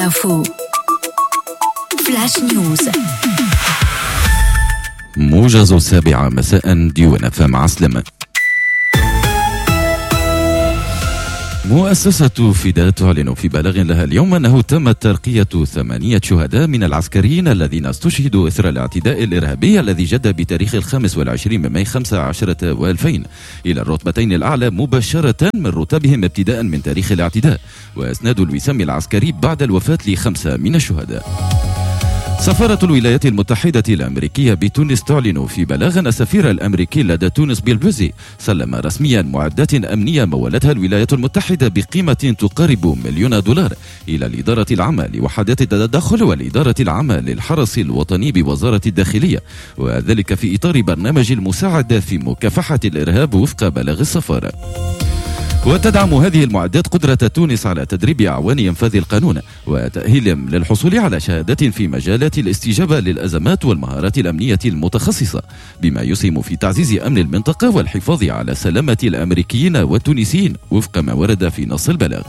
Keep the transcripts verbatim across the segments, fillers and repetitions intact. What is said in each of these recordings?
Info. Flash News. موجز السابعة مساء ديوان فم عسلمة. مؤسسة فداء تعلن في بلاغ لها اليوم أنه تم ترقية ثمانية شهداء من العسكريين الذين استشهدوا إثر الاعتداء الإرهابي الذي جد بتاريخ الخامس والعشرين من ماي خمسة عشر وألفين إلى الرتبتين الأعلى مباشرة من رتبهم ابتداء من تاريخ الاعتداء، وإسناد الوسام العسكري بعد الوفاة لخمسة من الشهداء. سفارة الولايات المتحدة الأمريكية بتونس تعلن في بلاغ أن السفير الأمريكي لدى تونس بيلبوزي سلم رسميا معدات أمنية مولتها الولايات المتحدة بقيمة تقارب مليون دولار إلى الإدارة العامة لوحدات التدخل والإدارة العامة للحرس الوطني بوزارة الداخلية، وذلك في إطار برنامج المساعدة في مكافحة الإرهاب وفق بلاغ السفارة. وتدعم هذه المعدات قدرة تونس على تدريب أعوان إنفاذ القانون وتأهيلهم للحصول على شهادات في مجالات الاستجابة للأزمات والمهارات الأمنية المتخصصة، بما يسهم في تعزيز أمن المنطقة والحفاظ على سلامة الأمريكيين والتونسيين وفق ما ورد في نص البلاغ.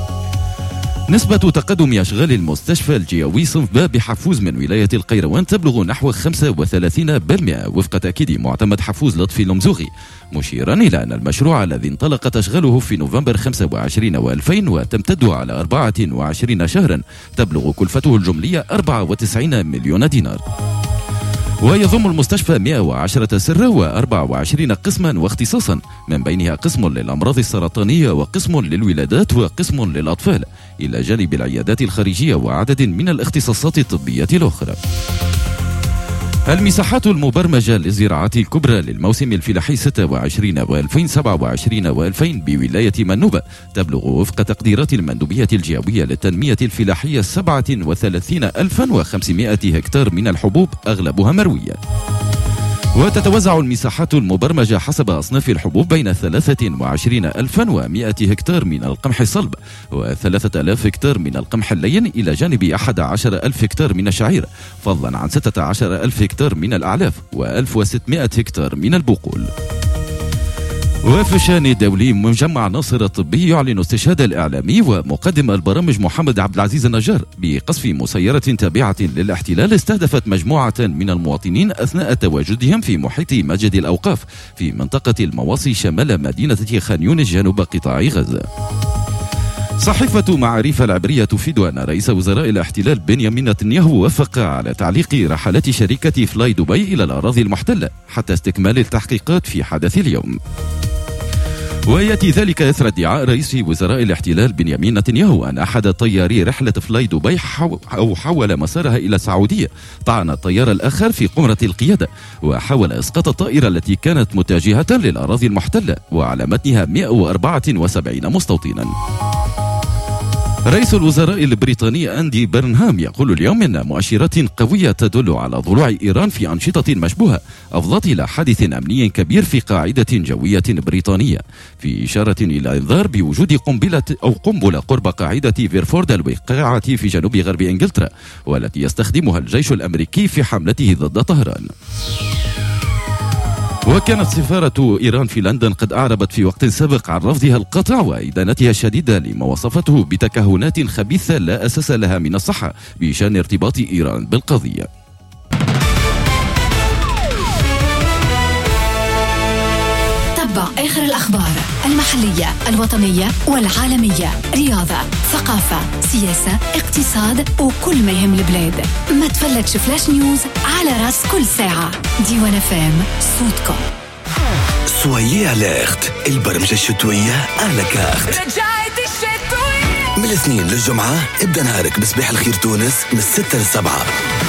نسبة تقدم أشغال المستشفى الجيوي صنفبا بحفوز من ولاية القيروان تبلغ نحو خمسة وثلاثين بالمئة وفق تأكيد معتمد حفوز لطفي الممزوغي، مشيرا إلى أن المشروع الذي انطلقت أشغاله في نوفمبر خمسة وعشرين وألفين وتمتد على أربعة وعشرين شهرا تبلغ كلفته الجملية أربعة وتسعين مليون دينار. ويضم المستشفى مئة وعشرة سرة وأربعة وعشرين قسما واختصاصا، من بينها قسم للأمراض السرطانية وقسم للولادات وقسم للأطفال، إلى جانب العيادات الخارجية وعدد من الاختصاصات الطبية الأخرى. المساحات المبرمجة للزراعات الكبرى للموسم الفلاحي ستة وعشرين وألفين سبعة وعشرين وألفين بولاية منوبة تبلغ وفق تقديرات المندوبية الجوية للتنمية الفلاحية سبعة وثلاثين ألفا وخمسمائة هكتار من الحبوب أغلبها مروية. وتتوزع المساحات المبرمجة حسب أصناف الحبوب بين ثلاثة وعشرين ألفا ومائة هكتار من القمح الصلب وثلاثة آلاف هكتار من القمح اللين، إلى جانب أحد عشر ألف هكتار من الشعير، فضلا عن ستة عشر ألف هكتار من الأعلاف وألف وستمائة هكتار من البقول. وفي الشأن الدولي، مجمع ناصر الطبي يعلن استشهاد الإعلامي ومقدم البرامج محمد عبد العزيز النجار بقصف مسيرة تابعة للاحتلال استهدفت مجموعة من المواطنين أثناء تواجدهم في محيط مسجد الأوقاف في منطقة المواصي شمال مدينة خان يونس جنوب قطاع غزة. صحيفة معاريف العبرية تفيد أن رئيس وزراء الاحتلال بنيامين نتنياهو وافق على تعليق رحلات شركة فلاي دبي إلى الأراضي المحتلة حتى استكمال التحقيقات في حدث اليوم. ويأتي ذلك إثر ادعاء رئيس وزراء الاحتلال بنيامين نتنياهو أن أحد طياري رحلة فلاي دبي حو أو حول مسارها إلى السعودية طعن الطيار الآخر في قمرة القيادة وحاول إسقاط الطائرة التي كانت متجهة للأراضي المحتلة وعلى متنها مئة وأربعة وسبعين مستوطنا. رئيس الوزراء البريطاني أندي برنهام يقول اليوم أن مؤشرات قوية تدل على ضلوع إيران في أنشطة مشبوهة أفضت إلى حادث أمني كبير في قاعدة جوية بريطانية، في إشارة إلى إنذار بوجود قنبلة أو قنبلة قرب قاعدة فيرفورد الواقعة في جنوب غرب إنجلترا، والتي يستخدمها الجيش الأمريكي في حملته ضد طهران. وكانت سفارة إيران في لندن قد أعربت في وقت سابق عن رفضها القاطع وإدانتها الشديدة لما وصفته بتكهنات خبيثة لا أساس لها من الصحة بشأن ارتباط إيران بالقضية. تابع آخر الأخبار المحلية الوطنية والعالمية، رياضة، ثقافة، سياسة، اقتصاد وكل ما يهم البلاد. ما تفلتش فلاش نيوز على راس كل ساعة. ديوان فام صوتكم. سويي أليرت، البرمجة الشتوية على كارت. رجعت الشتوية من الاثنين للجمعة ابدأ نهارك بصباح الخير تونس من الستة للسبعة.